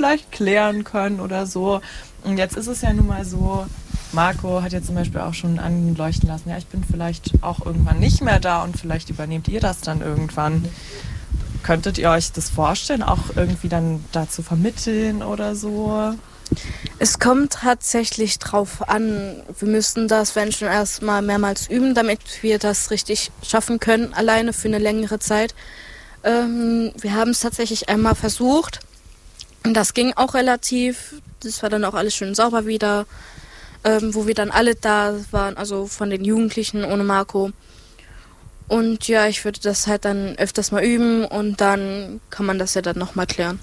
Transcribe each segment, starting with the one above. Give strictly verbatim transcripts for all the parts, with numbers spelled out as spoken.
vielleicht klären können oder so. Und jetzt ist es ja nun mal so, Marco hat jetzt zum Beispiel auch schon anleuchten lassen, ja, ich bin vielleicht auch irgendwann nicht mehr da und vielleicht übernehmt ihr das dann irgendwann. Könntet ihr euch das vorstellen, auch irgendwie dann dazu vermitteln oder so? Es kommt tatsächlich drauf an. Wir müssen das, wenn schon, erstmal mehrmals üben, damit wir das richtig schaffen können, alleine für eine längere Zeit. Ähm, wir haben es tatsächlich einmal versucht und das ging auch relativ. Das war dann auch alles schön sauber wieder, ähm, wo wir dann alle da waren, also von den Jugendlichen ohne Marco. Und ja, ich würde das halt dann öfters mal üben und dann kann man das ja dann nochmal klären.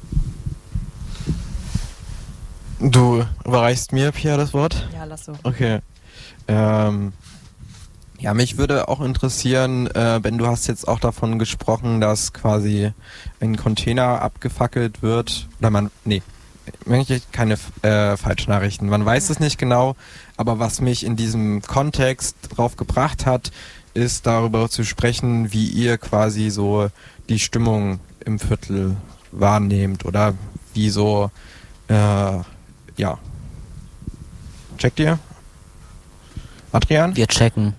Du überreichst mir, Pia, das Wort? Ja, lass so. Okay. Ähm, ja, mich würde auch interessieren, äh, Ben, du hast jetzt auch davon gesprochen, dass quasi ein Container abgefackelt wird. Oder man, nee, keine äh, Falschnachrichten. Man weiß es nicht genau, aber was mich in diesem Kontext drauf gebracht hat, ist darüber zu sprechen, wie ihr quasi so die Stimmung im Viertel wahrnehmt oder wie so, äh, ja. Checkt ihr? Adrian? Wir checken.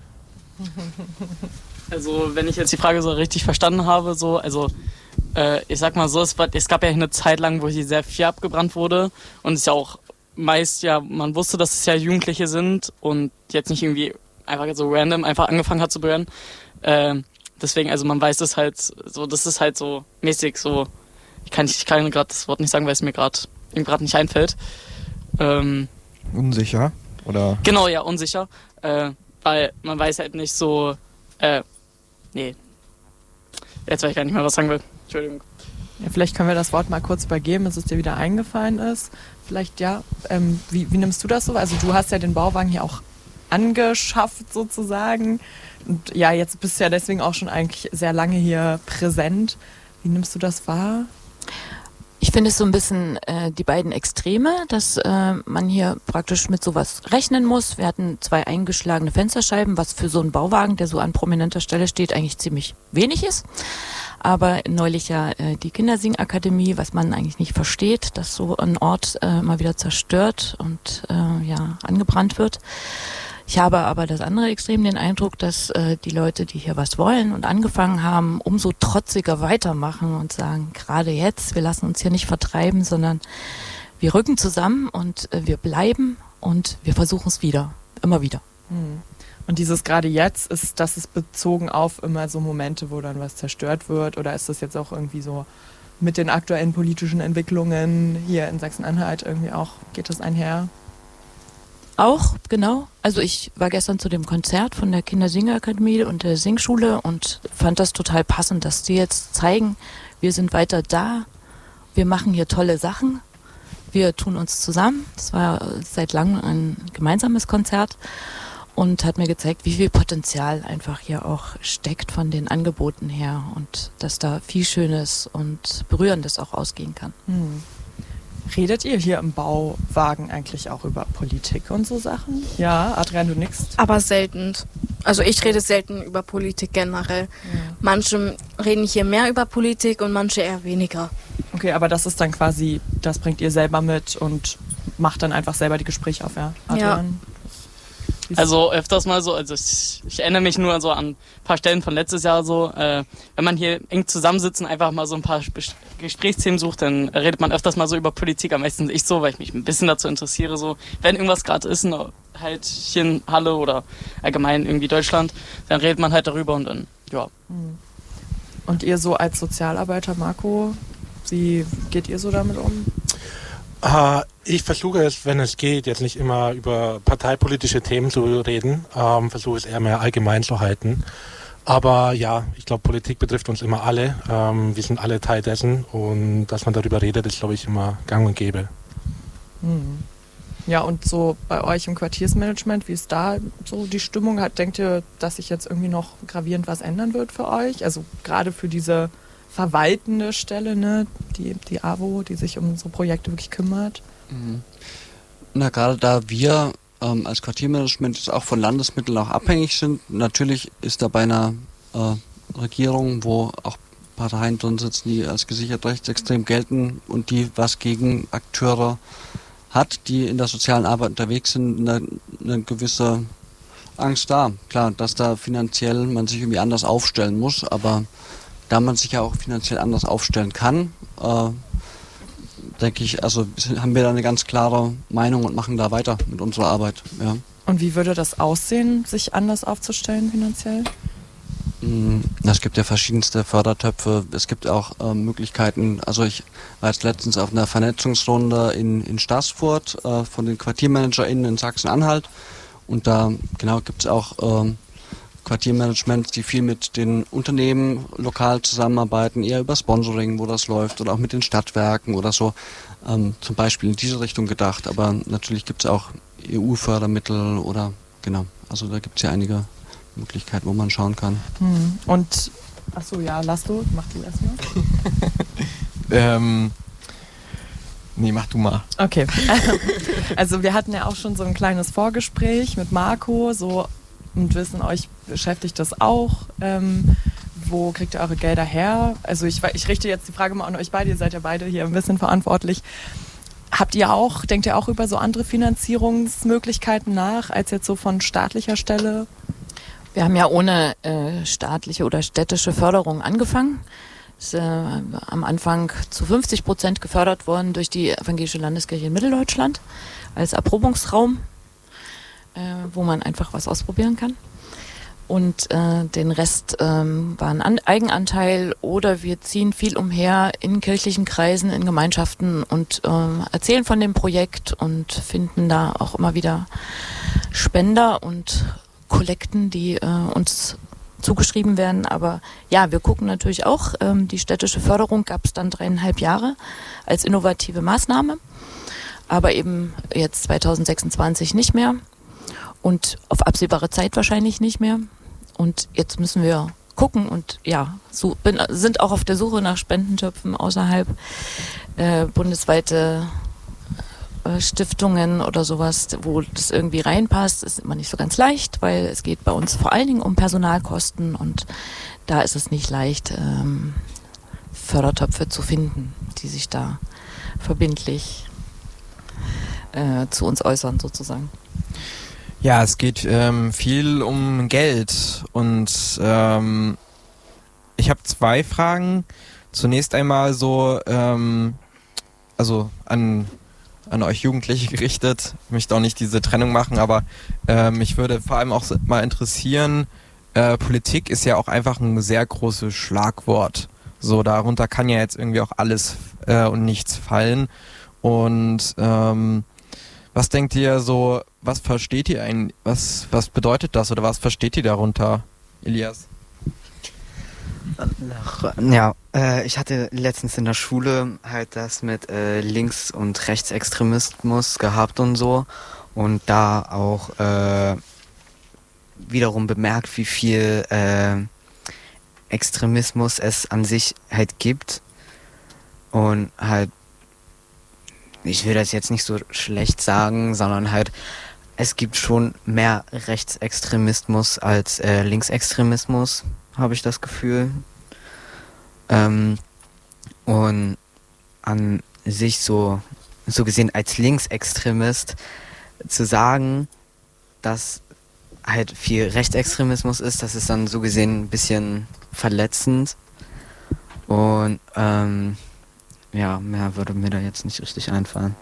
Also, wenn ich jetzt die Frage so richtig verstanden habe, so, also, äh, ich sag mal so, es, war, es gab ja eine Zeit lang, wo hier sehr viel abgebrannt wurde und es ist ja auch meist, ja, man wusste, dass es ja Jugendliche sind und jetzt nicht irgendwie einfach so random einfach angefangen hat zu brennen. Äh, deswegen, also man weiß es halt so, das ist halt so mäßig so, ich kann, ich kann gerade das Wort nicht sagen, weil es mir gerade gerade nicht einfällt. Ähm, unsicher, oder? Genau, ja, unsicher. Äh, weil man weiß halt nicht so, äh, nee. Jetzt weiß ich gar nicht mehr, was sagen will. Entschuldigung. Ja, vielleicht können wir das Wort mal kurz übergeben, bis es dir wieder eingefallen ist. Vielleicht, ja, ähm, wie, wie nimmst du das so? Also du hast ja den Bauwagen hier auch angeschafft sozusagen. Und ja, jetzt bist du ja deswegen auch schon eigentlich sehr lange hier präsent. Wie nimmst du das wahr? Ich finde es so ein bisschen äh, die beiden Extreme, dass äh, man hier praktisch mit sowas rechnen muss. Wir hatten zwei eingeschlagene Fensterscheiben, was für so einen Bauwagen, der so an prominenter Stelle steht, eigentlich ziemlich wenig ist. Aber neulich ja äh, die Kindersingakademie, was man eigentlich nicht versteht, dass so ein Ort äh, mal wieder zerstört und äh, ja angebrannt wird. Ich habe aber das andere Extrem, den Eindruck, dass äh, die Leute, die hier was wollen und angefangen haben, umso trotziger weitermachen und sagen, gerade jetzt, wir lassen uns hier nicht vertreiben, sondern wir rücken zusammen und äh, wir bleiben und wir versuchen es wieder, immer wieder. Hm. Und dieses gerade jetzt, ist das ist bezogen auf immer so Momente, wo dann was zerstört wird, oder ist das jetzt auch irgendwie so mit den aktuellen politischen Entwicklungen hier in Sachsen-Anhalt irgendwie auch, geht das einher? Auch, genau. Also ich war gestern zu dem Konzert von der Kindersingakademie und der Singschule und fand das total passend, dass die jetzt zeigen, wir sind weiter da, wir machen hier tolle Sachen, wir tun uns zusammen. Das war seit langem ein gemeinsames Konzert und hat mir gezeigt, wie viel Potenzial einfach hier auch steckt von den Angeboten her und dass da viel Schönes und Berührendes auch ausgehen kann. Hm. Redet ihr hier im Bauwagen eigentlich auch über Politik und so Sachen? Ja, Adrian, du nickst. Aber selten. Also ich rede selten über Politik generell. Ja. Manche reden hier mehr über Politik und manche eher weniger. Okay, aber das ist dann quasi, das bringt ihr selber mit und macht dann einfach selber die Gespräche auf, ja? Adrian? Ja. Also öfters mal so, also ich, ich erinnere mich nur so an ein paar Stellen von letztes Jahr so, äh, wenn man hier eng zusammensitzt und einfach mal so ein paar Bes- Gesprächsthemen sucht, dann redet man öfters mal so über Politik, am meisten ich so, weil ich mich ein bisschen dazu interessiere, so, wenn irgendwas gerade ist, halt hier in Halle oder allgemein irgendwie Deutschland, dann redet man halt darüber und dann, ja. Und ihr so als Sozialarbeiter, Marco, wie geht ihr so damit um? Uh, ich versuche es, wenn es geht, jetzt nicht immer über parteipolitische Themen zu reden, ähm, versuche es eher mehr allgemein zu halten. Aber ja, ich glaube, Politik betrifft uns immer alle. Ähm, wir sind alle Teil dessen und dass man darüber redet, ist, glaube ich, immer gang und gäbe. Hm. Ja, und so bei euch im Quartiersmanagement, wie ist da so die Stimmung? Denkt ihr, dass sich jetzt irgendwie noch gravierend was ändern wird für euch? Also gerade für diese verwaltende Stelle, ne, die, die A W O, die sich um unsere Projekte wirklich kümmert. Mhm. Na, gerade da wir ähm, als Quartiermanagement jetzt auch von Landesmitteln auch abhängig sind, natürlich ist da bei einer äh, Regierung, wo auch Parteien drin sitzen, die als gesichert rechtsextrem gelten und die was gegen Akteure hat, die in der sozialen Arbeit unterwegs sind, eine, eine gewisse Angst da. Klar, dass da finanziell man sich irgendwie anders aufstellen muss, aber da man sich ja auch finanziell anders aufstellen kann, äh, denke ich, also haben wir da eine ganz klare Meinung und machen da weiter mit unserer Arbeit. Ja. Und wie würde das aussehen, sich anders aufzustellen finanziell? Es gibt ja verschiedenste Fördertöpfe, es gibt auch äh, Möglichkeiten, also ich war jetzt letztens auf einer Vernetzungsrunde in, in Staßfurt äh, von den QuartiermanagerInnen in Sachsen-Anhalt und da genau gibt es auch äh, Quartiermanagements, die viel mit den Unternehmen lokal zusammenarbeiten, eher über Sponsoring, wo das läuft oder auch mit den Stadtwerken oder so, ähm, zum Beispiel in diese Richtung gedacht, aber natürlich gibt es auch E U-Fördermittel oder genau, also da gibt es ja einige Möglichkeit, wo man schauen kann. Hm. Und, achso, ja, lass du, mach du erstmal. ähm, nee, mach du mal. Okay. Also wir hatten ja auch schon so ein kleines Vorgespräch mit Marco, so, und wissen, euch beschäftigt das auch. Ähm, wo kriegt ihr eure Gelder her? Also ich, ich richte jetzt die Frage mal an euch beide, ihr seid ja beide hier ein bisschen verantwortlich. Habt ihr auch, denkt ihr auch über so andere Finanzierungsmöglichkeiten nach, als jetzt so von staatlicher Stelle? Wir haben ja ohne äh, staatliche oder städtische Förderung angefangen. Ist äh, am Anfang zu fünfzig Prozent gefördert worden durch die Evangelische Landeskirche in Mitteldeutschland als Erprobungsraum, äh, wo man einfach was ausprobieren kann. Und äh, den Rest ähm, war ein An- Eigenanteil oder wir ziehen viel umher in kirchlichen Kreisen, in Gemeinschaften und ähm, erzählen von dem Projekt und finden da auch immer wieder Spender und Kollekten, die äh, uns zugeschrieben werden. Aber ja, wir gucken natürlich auch, ähm, die städtische Förderung gab es dann dreieinhalb Jahre als innovative Maßnahme, aber eben jetzt zwanzig sechsundzwanzig nicht mehr und auf absehbare Zeit wahrscheinlich nicht mehr. Und jetzt müssen wir gucken und ja, so, bin, sind auch auf der Suche nach Spendentöpfen außerhalb äh, bundesweite Stiftungen oder sowas, wo das irgendwie reinpasst, ist immer nicht so ganz leicht, weil es geht bei uns vor allen Dingen um Personalkosten und da ist es nicht leicht, ähm, Fördertöpfe zu finden, die sich da verbindlich äh, zu uns äußern sozusagen. Ja, es geht ähm, viel um Geld und ähm, ich habe zwei Fragen. Zunächst einmal so, ähm, also an an euch Jugendliche gerichtet. Ich möchte auch nicht diese Trennung machen, aber äh, mich würde vor allem auch mal interessieren, äh, Politik ist ja auch einfach ein sehr großes Schlagwort. So, darunter kann ja jetzt irgendwie auch alles äh, und nichts fallen. Und ähm, was denkt ihr so, was versteht ihr eigentlich, was, was bedeutet das oder was versteht ihr darunter, Elias? Ja, äh, ich hatte letztens in der Schule halt das mit äh, Links- und Rechtsextremismus gehabt und so und da auch äh, wiederum bemerkt, wie viel äh, Extremismus es an sich halt gibt und halt, ich will das jetzt nicht so schlecht sagen, sondern halt, es gibt schon mehr Rechtsextremismus als äh, Linksextremismus, habe ich das Gefühl. Ähm, und an sich so, so gesehen als Linksextremist zu sagen, dass halt viel Rechtsextremismus ist, das ist dann so gesehen ein bisschen verletzend. Und ähm, ja, mehr würde mir da jetzt nicht richtig einfallen.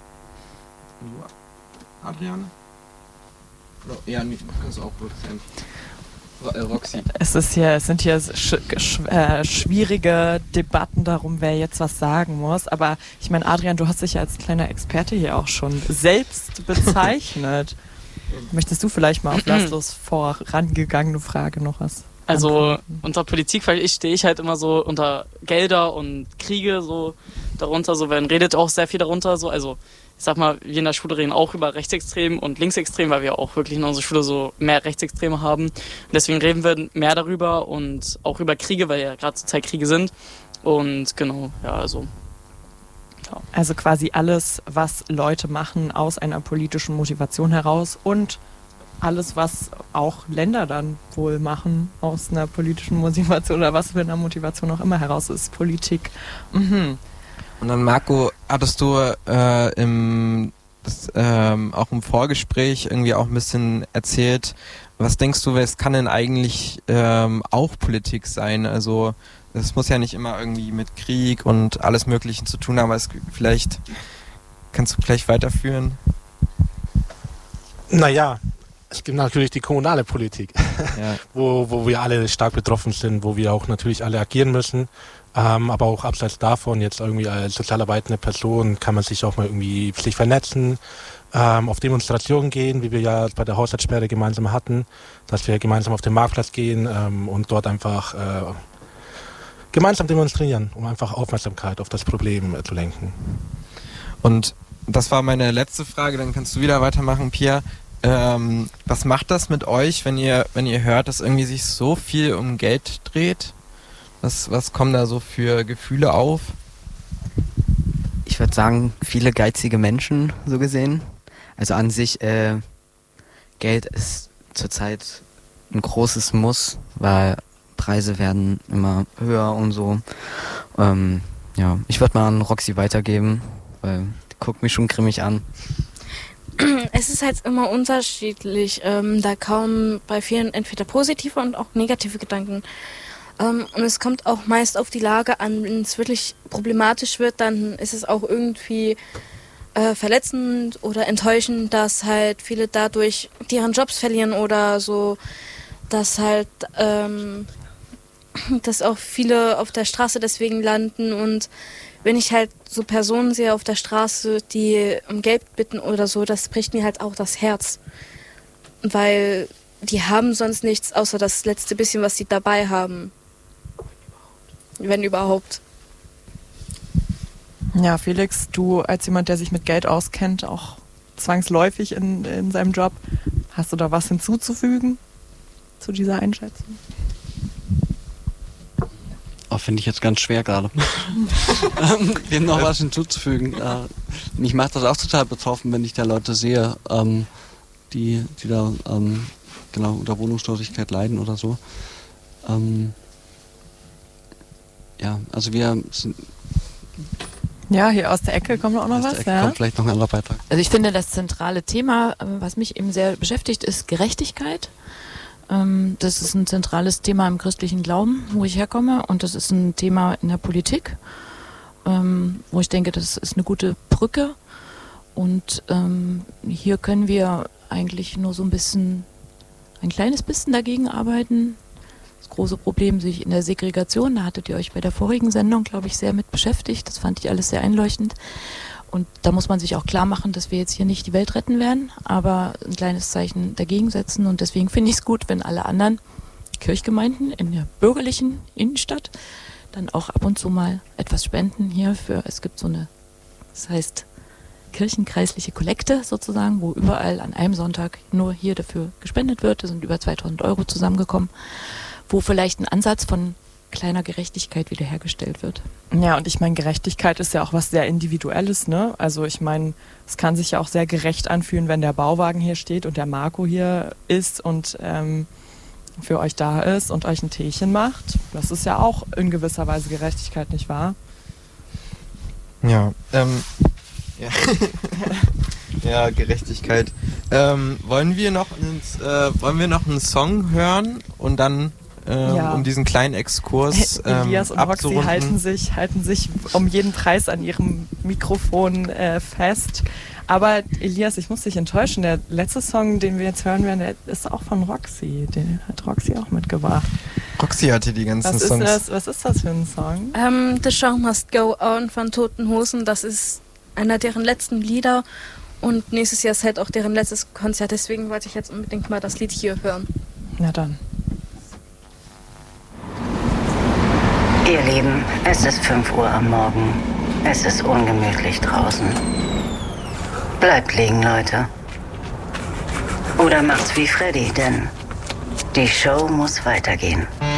Adrian? Ja, nicht, kannst du auch sein. Roxy. Es ist hier, es sind hier sch, sch, äh, schwierige Debatten darum, wer jetzt was sagen muss. Aber ich meine, Adrian, du hast dich ja als kleiner Experte hier auch schon selbst bezeichnet. Möchtest du vielleicht mal auf Laszlos vorangegangene Frage noch was? Also unter Politik stehe ich halt immer so unter Gelder und Kriege so darunter. So, man redet auch sehr viel darunter. So, also ich sag mal, wir in der Schule reden auch über Rechtsextrem und Linksextrem, weil wir auch wirklich in unserer Schule so mehr Rechtsextreme haben. Und deswegen reden wir mehr darüber und auch über Kriege, weil ja gerade zur Zeit Kriege sind. Und genau, ja, also. Ja. Also quasi alles, was Leute machen aus einer politischen Motivation heraus und alles, was auch Länder dann wohl machen, aus einer politischen Motivation oder was für einer Motivation auch immer heraus ist, Politik. Mhm. Und dann, Marco, hattest du äh, im, das, ähm, auch im Vorgespräch irgendwie auch ein bisschen erzählt, was denkst du, was kann denn eigentlich ähm, auch Politik sein? Also es muss ja nicht immer irgendwie mit Krieg und alles Mögliche zu tun haben, aber es, vielleicht kannst du gleich weiterführen? Naja, es gibt natürlich die kommunale Politik, ja. wo, wo wir alle stark betroffen sind, wo wir auch natürlich alle agieren müssen. Ähm, aber auch abseits davon, jetzt irgendwie als sozialarbeitende Person kann man sich auch mal irgendwie sich vernetzen, ähm, auf Demonstrationen gehen, wie wir ja bei der Haushaltssperre gemeinsam hatten, dass wir gemeinsam auf den Marktplatz gehen ähm, und dort einfach äh, gemeinsam demonstrieren, um einfach Aufmerksamkeit auf das Problem äh, zu lenken. Und das war meine letzte Frage, dann kannst du wieder weitermachen, Pia. Ähm, was macht das mit euch, wenn ihr, wenn ihr hört, dass irgendwie sich so viel um Geld dreht? Was, was kommen da so für Gefühle auf? Ich würde sagen, viele geizige Menschen, so gesehen. Also an sich, äh, Geld ist zurzeit ein großes Muss, weil Preise werden immer höher und so. Ähm, ja, ich würde mal an Roxy weitergeben, weil die guckt mich schon grimmig an. Es ist halt immer unterschiedlich. Ähm, da kommen bei vielen entweder positive und auch negative Gedanken. Um, und es kommt auch meist auf die Lage an, wenn es wirklich problematisch wird, dann ist es auch irgendwie äh, verletzend oder enttäuschend, dass halt viele dadurch deren Jobs verlieren oder so, dass halt ähm, dass auch viele auf der Straße deswegen landen. Und wenn ich halt so Personen sehe auf der Straße, die um Geld bitten oder so, das bricht mir halt auch das Herz, weil die haben sonst nichts außer das letzte bisschen, was sie dabei haben. Wenn überhaupt. Ja, Felix, du als jemand, der sich mit Geld auskennt, auch zwangsläufig in, in seinem Job, hast du da was hinzuzufügen zu dieser Einschätzung? Oh, finde ich jetzt ganz schwer gerade. Dem noch was hinzuzufügen. Äh, mich macht das auch total betroffen, wenn ich da Leute sehe, ähm, die, die da ähm, genau unter Wohnungslosigkeit leiden oder so. Ähm, Ja, also wir sind... Ja, hier aus der Ecke kommt auch noch aus was. Der Ecke ja. kommt vielleicht noch ein anderer Beitrag. Also ich finde, das zentrale Thema, was mich eben sehr beschäftigt, ist Gerechtigkeit. Das ist ein zentrales Thema im christlichen Glauben, wo ich herkomme, und das ist ein Thema in der Politik, wo ich denke, das ist eine gute Brücke. Und hier können wir eigentlich nur so ein bisschen, ein kleines bisschen dagegen arbeiten. Das große Problem sich in der Segregation, da hattet ihr euch bei der vorigen Sendung, glaube ich, sehr mit beschäftigt. Das fand ich alles sehr einleuchtend. Und da muss man sich auch klar machen, dass wir jetzt hier nicht die Welt retten werden, aber ein kleines Zeichen dagegen setzen. Und deswegen finde ich es gut, wenn alle anderen Kirchgemeinden in der bürgerlichen Innenstadt dann auch ab und zu mal etwas spenden hier für, es gibt so eine, das heißt kirchenkreisliche Kollekte sozusagen, wo überall an einem Sonntag nur hier dafür gespendet wird. Da sind über zweitausend Euro zusammengekommen, wo vielleicht ein Ansatz von kleiner Gerechtigkeit wiederhergestellt wird. Ja, und ich meine, Gerechtigkeit ist ja auch was sehr Individuelles, ne? Also ich meine, es kann sich ja auch sehr gerecht anfühlen, wenn der Bauwagen hier steht und der Marco hier ist und ähm, für euch da ist und euch ein Teechen macht. Das ist ja auch in gewisser Weise Gerechtigkeit, nicht wahr? Ja, ähm, ja, ja Gerechtigkeit. Ähm, wollen wir noch einen, äh, wollen wir noch einen Song hören und dann Ähm, ja. um diesen kleinen Exkurs ähm, Elias und Roxy halten sich, halten sich um jeden Preis an ihrem Mikrofon äh, fest. Aber Elias, ich muss dich enttäuschen, der letzte Song, den wir jetzt hören werden, der ist auch von Roxy. Den hat Roxy auch mitgebracht. Roxy hatte die ganzen was Songs. Ist das, was ist das für ein Song? Ähm, The Show Must Go On von Toten Hosen. Das ist einer deren letzten Lieder. Und nächstes Jahr ist halt auch deren letztes Konzert. Deswegen wollte ich jetzt unbedingt mal das Lied hier hören. Na dann. Ihr Lieben, es ist fünf Uhr am Morgen. Es ist ungemütlich draußen. Bleibt liegen, Leute. Oder macht's wie Freddy, denn die Show muss weitergehen.